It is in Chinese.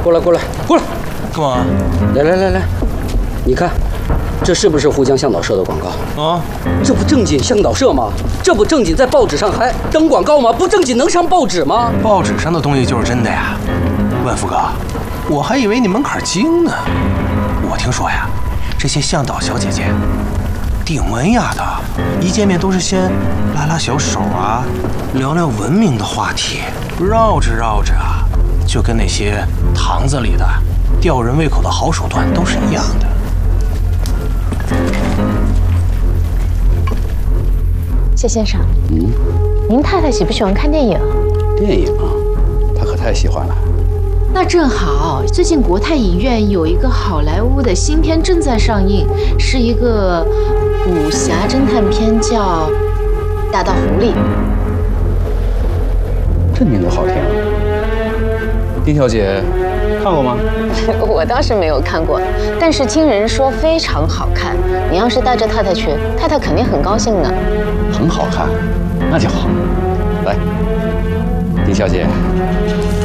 过来， 干嘛？ 来，你看，这是不是沪江向导社的广告啊？ 这不正经向导社吗？这不正经在报纸上还登广告吗？不正经能上报纸吗？ 报纸上的东西就是真的呀。万福哥，我还以为你门槛精呢。我听说呀，这些向导小姐姐挺文雅的，一见面都是先拉拉小手啊，聊聊文明的话题，绕着啊，就跟那些堂子里的吊人胃口的好手段都是一样的。 谢先生，您太太喜不喜欢看电影？ 电影啊，他可太喜欢了。 那正好，最近国泰影院有一个好莱坞的新片正在上映，是一个武侠侦探片，叫《大盗狐狸》。 这名字好听。丁小姐看过吗？ 我倒是没有看过，但是听人说非常好看。你要是带着太太去，太太肯定很高兴呢。 很好看，那就好。来，丁小姐。